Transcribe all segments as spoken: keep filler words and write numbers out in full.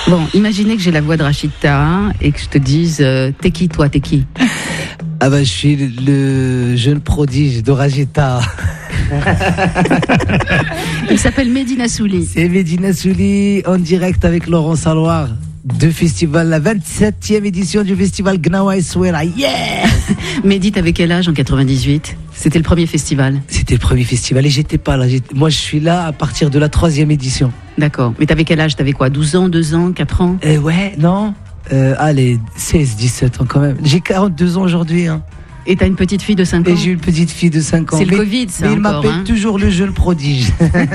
Bon, imaginez que j'ai la voix de Rachida et que je te dise euh, t'es qui toi, t'es qui? Ah bah je suis le jeune prodige de Rachida. Il s'appelle Mehdi Nassouli. C'est Mehdi Nassouli en direct avec Laurent Saloir de festival, la vingt-septième édition du festival Gnawa Essaouira. Yeah. Mehdi, t'avais quel âge en quatre-vingt-dix-huit? C'était le premier festival. C'était le premier festival et j'étais pas là. J'étais... Moi je suis là à partir de la troisième édition. D'accord. Mais t'avais quel âge? T'avais quoi? douze ans, deux ans, quatre ans? euh, Ouais, non. Euh, allez, seize, dix-sept ans quand même. J'ai quarante-deux ans aujourd'hui. Hein. Et t'as une petite fille de cinq ans? Et j'ai une petite fille de cinq ans. C'est le mais, Covid, ça. Mais il encore, m'appelle hein. toujours le jeune prodige.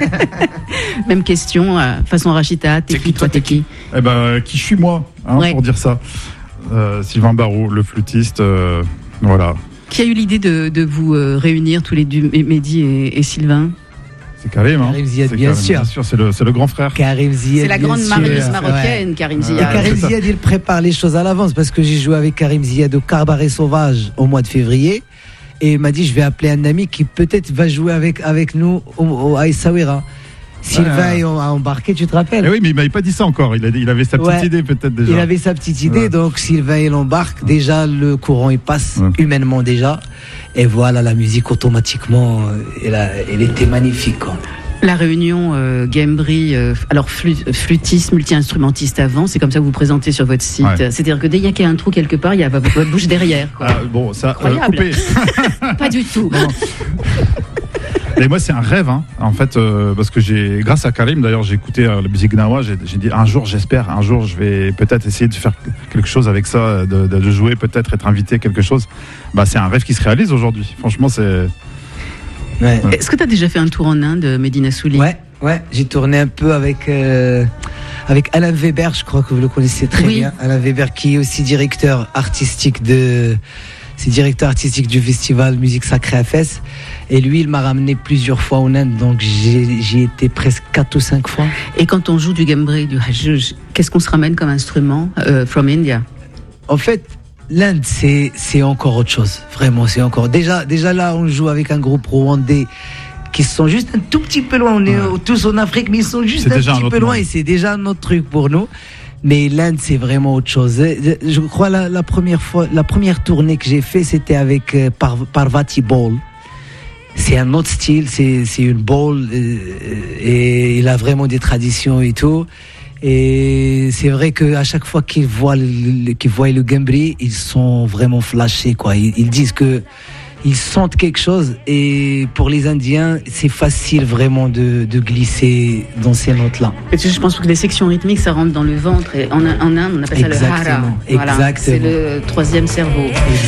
Même question, euh, façon Rachida, t'es qui, toi, t'es qui? Eh ben, qui je suis moi, hein, ouais. pour dire ça. Euh, Sylvain Barraud, le flûtiste, euh, voilà. Qui a eu l'idée de, de vous euh, réunir tous les deux, Mehdi et, et Sylvain? C'est Karim, hein. Karim Ziad, c'est bien Karim, sûr. Bien sûr, c'est le, c'est le grand frère. Karim Ziad. C'est la grande marise marocaine, ouais. Karim Et Ziad. Karim Ziad, il prépare les choses à l'avance parce que j'ai joué avec Karim Ziad au Cabaret Sauvage au mois de février. Et il m'a dit, je vais appeler un ami qui peut-être va jouer avec, avec nous au, au, à Essaouira. Sylvain ouais. a embarqué, tu te rappelles? Eh oui, mais il m'avait pas dit ça encore. Il, a, il avait sa petite ouais. idée peut-être déjà. Il avait sa petite idée, ouais. donc Sylvain il embarque. Déjà le courant il passe ouais. humainement déjà. Et voilà, la musique automatiquement, elle, a, elle était magnifique. Quoi. La réunion euh, Gambry, euh, alors flûte, flûtiste, multi-instrumentiste avant, c'est comme ça que vous présentez sur votre site. Ouais. C'est-à-dire que dès qu'il y a un trou quelque part, il y a votre bouche derrière. Quoi. Ah, bon, ça, incroyable. Euh, coupé. Pas du tout. Non. Et moi, c'est un rêve, hein, en fait, euh, parce que j'ai, grâce à Karim, d'ailleurs, j'ai écouté euh, la musique Gnawa, j'ai, j'ai dit un jour, j'espère, un jour, je vais peut-être essayer de faire quelque chose avec ça, de, de, de jouer, peut-être être invité à quelque chose. Bah, c'est un rêve qui se réalise aujourd'hui. Franchement, c'est. Ouais. Ouais. Est-ce que tu as déjà fait un tour en Inde, Mehdi Nassouli? Ouais, ouais, j'ai tourné un peu avec, euh, avec Alain Weber, je crois que vous le connaissez très oui. bien. Alain Weber, qui est aussi directeur artistique de. C'est directeur artistique du festival Musique Sacrée à Fès. Et lui, il m'a ramené plusieurs fois en Inde, donc j'ai, j'y été presque quatre ou cinq fois. Et quand on joue du gambri, du hajj, qu'est-ce qu'on se ramène comme instrument euh, from India? En fait, l'Inde, c'est, c'est encore autre chose. Vraiment, c'est encore. Déjà, déjà là, on joue avec un groupe rwandais qui sont juste un tout petit peu loin. On est ouais. tous en Afrique, mais ils sont juste c'est un petit un peu loin monde. Et c'est déjà un autre truc pour nous. Mais l'Inde, c'est vraiment autre chose. Je crois la, la première fois, la première tournée que j'ai fait, c'était avec euh, Par, Parvati Ball. C'est un autre style, c'est, c'est une ball euh, et il a vraiment des traditions et tout. Et c'est vrai qu'à chaque fois qu'ils voient le, qu'ils voient le gambri, ils sont vraiment flashés, quoi. Ils, ils disent que ils sentent quelque chose, et pour les Indiens, c'est facile vraiment de, de glisser dans ces notes-là. Et je pense que les sections rythmiques, ça rentre dans le ventre, et en, en Inde, on appelle ça exactement, le hara. Voilà, exactement. c'est le troisième cerveau.